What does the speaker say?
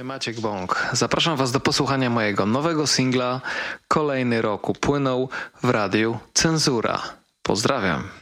Tutaj Maciek Bąk. Zapraszam Was do posłuchania mojego nowego singla. Kolejny rok upłynął w radiu Cenzura. Pozdrawiam.